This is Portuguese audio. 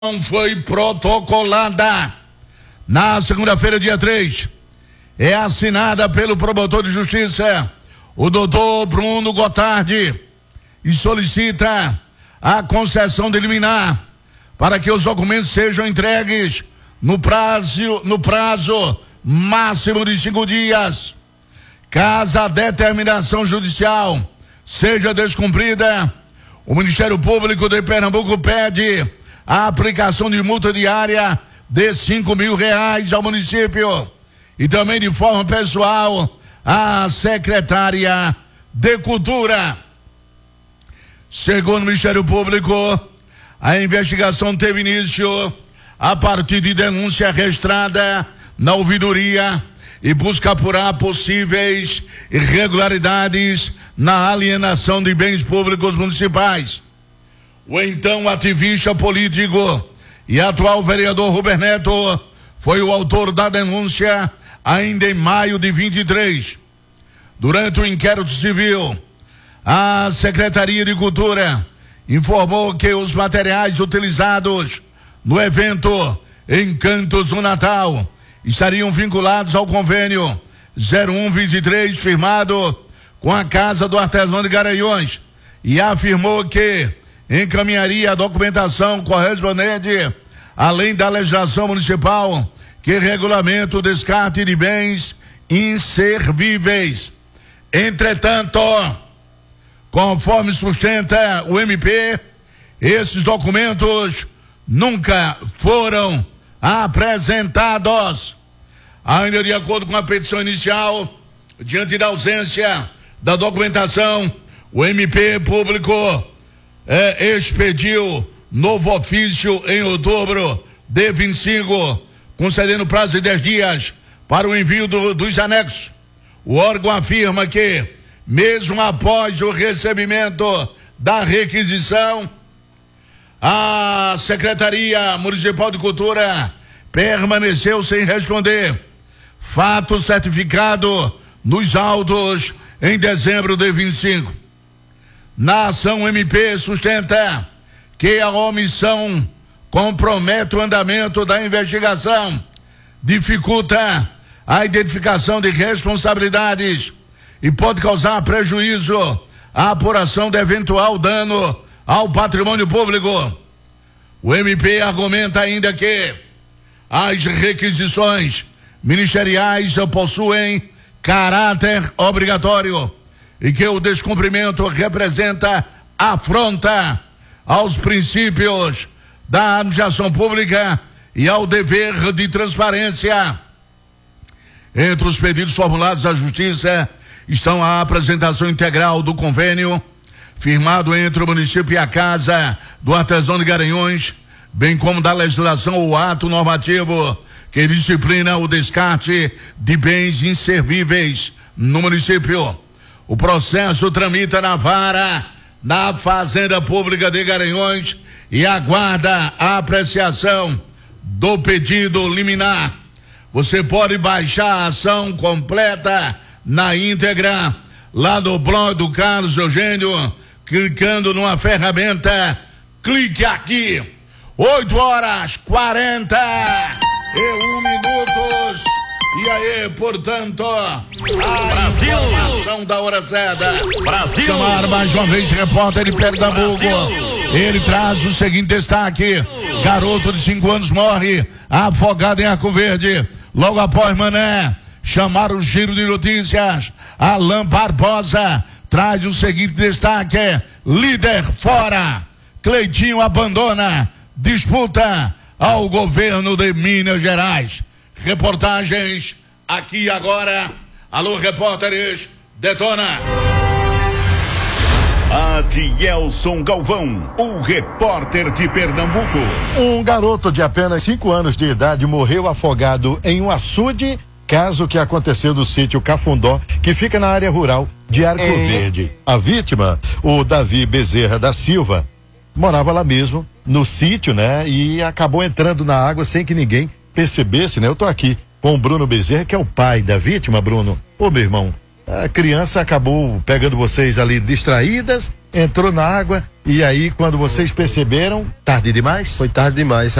foi protocolada na segunda-feira, dia 3. É assinada pelo promotor de justiça, o doutor Bruno Gotardi, e solicita a concessão de liminar para que os documentos sejam entregues no prazo máximo de 5 dias. Caso a determinação judicial seja descumprida, o Ministério Público de Pernambuco pede a aplicação de multa diária de R$5.000 ao município e também de forma pessoal à secretária de Cultura. Segundo o Ministério Público, a investigação teve início a partir de denúncia registrada na ouvidoria e busca apurar possíveis irregularidades na alienação de bens públicos municipais. O então ativista político e atual vereador Ruber Neto foi o autor da denúncia ainda em maio de 23. Durante o inquérito civil, a Secretaria de Cultura informou que os materiais utilizados no evento Encantos do Natal estariam vinculados ao convênio 0123 firmado com a Casa do Artesão de Garanhuns e afirmou que encaminharia a documentação correspondente, além da legislação municipal que regulamenta o descarte de bens inservíveis. Entretanto, conforme sustenta o MP, esses documentos nunca foram apresentados. Ainda de acordo com a petição inicial, diante da ausência da documentação, o MP público expediu novo ofício em outubro de 25, concedendo prazo de 10 dias para o envio dos anexos. O órgão afirma que, mesmo após o recebimento da requisição, a Secretaria Municipal de Cultura permaneceu sem responder. Fato certificado nos autos em dezembro de 25. Na ação, o MP sustenta que a omissão compromete o andamento da investigação, dificulta a identificação de responsabilidades e pode causar prejuízo à apuração de eventual dano ao patrimônio público. O MP argumenta ainda que as requisições ministeriais possuem caráter obrigatório e que o descumprimento representa afronta aos princípios da administração pública e ao dever de transparência. Entre os pedidos formulados à Justiça estão a apresentação integral do convênio firmado entre o município e a Casa do Artesão de Garanhuns, bem como da legislação ou ato normativo que disciplina o descarte de bens inservíveis no município. O processo tramita na vara da Fazenda Pública de Garanhuns e aguarda a apreciação do pedido liminar. Você pode baixar a ação completa na íntegra lá do blog do Carlos Eugênio, clicando numa ferramenta, clique aqui. 8h41 minutos. E aí, portanto, a informação da hora certa. Brasil. Chamar mais uma vez repórter de Pernambuco. Ele traz o seguinte destaque: garoto de 5 anos morre afogado em Arco Verde. Logo após Mané, chamar o giro de notícias. Alain Barbosa traz o seguinte destaque: líder fora. Cleitinho abandona disputa ao governo de Minas Gerais. Reportagens aqui agora. Alô, repórteres, detona. Adielson Galvão, o repórter de Pernambuco. Um garoto de apenas 5 anos de idade morreu afogado em um açude, caso que aconteceu no sítio Cafundó, que fica na área rural de Arco Verde. A vítima, o Davi Bezerra da Silva, morava lá mesmo, no sítio, né? E acabou entrando na água sem que ninguém percebesse, né? Eu tô aqui com o Bruno Bezerra, que é o pai da vítima, Bruno. Ô, meu irmão, A criança acabou pegando vocês ali distraídas, entrou na água e aí quando vocês perceberam, tarde demais? Foi tarde demais.